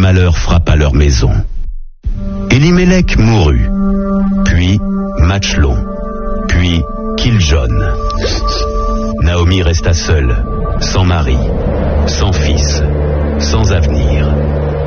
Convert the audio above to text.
malheur frappa leur maison. Elimelech mourut, puis Matchlon, puis Kiljon. Naomi resta seule, sans mari, sans fils, sans avenir.